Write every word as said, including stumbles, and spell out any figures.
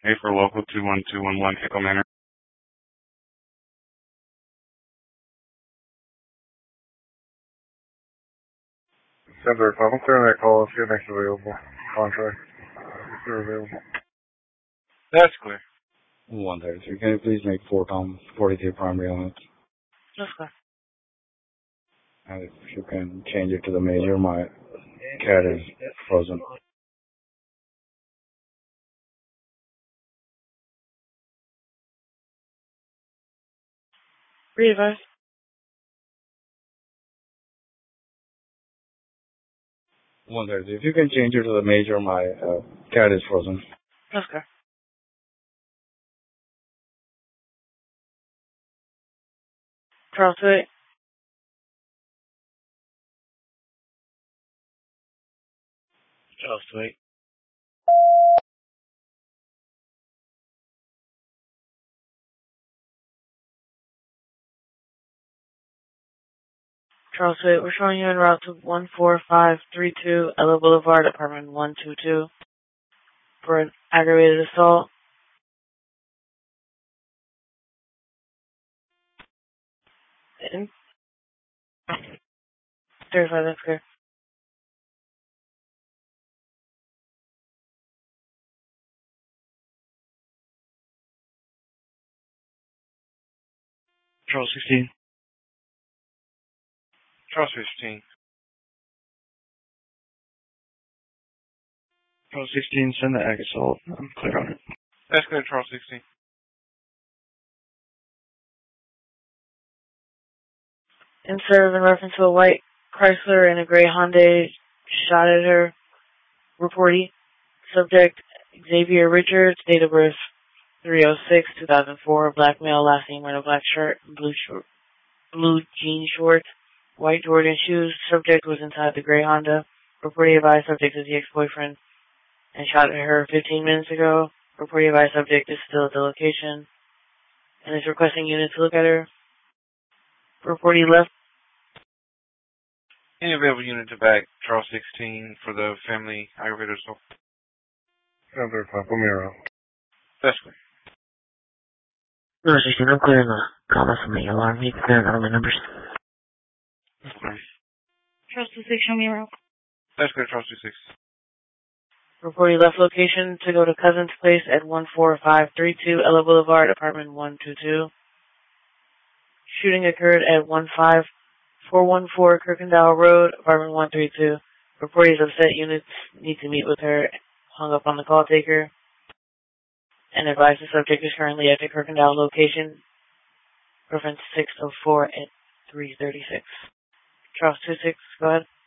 A for local two one two one one Hickle Manor. Center five, I'm clearing that call. Let's get next available contract. If they're available. That's clear. one thirty-three. Can you please make four Tom forty-two primary elements? That's clear. And if you can change it to the major, my cat is frozen. Re-advise. one thirty-three. If you can change it to the major, my uh, cat is frozen. That's clear. Charles two eight. Charles two eight. Charles two eight, we're showing you en route to one four five three two Ella Boulevard, apartment one two two, for an aggravated assault. And thirty-five, that's clear. Charles sixteen. Charles fifteen. Charles sixteen, send the ag assault. I'm clear on it. That's clear, Charles sixteen. In serve in reference to a white Chrysler and a gray Hyundai shot at her. Reportee. Subject Xavier Richards, date of birth three oh six two thousand four, black male, last name wearing a black shirt, blue short, blue jean shorts, white Jordan shoes. Subject was inside the gray Honda. Reportee advised subject is the ex-boyfriend and shot at her fifteen minutes ago. Reportee advised subject is still at the location and is requesting unit to look at her. Reportee left. Any available unit to back Charles sixteen for the family aggravated assault? Center five, put me around. That's clear. No, sixteen, I'm clearing the comments from the alarm. You can clear all the numbers. That's clear. Charles two six, show me around. That's clear, Charles two six. Reportee left location to go to Cousin's Place at one four five three two Ella Boulevard, apartment one two two. Shooting occurred at one five four one four Kirkendall Road, apartment one three two. Reportee's upset units need to meet with her. Hung up on the call taker. And advised the subject is currently at the Kirkendall location. Reference six oh four at three thirty-six. Charles two six, go ahead.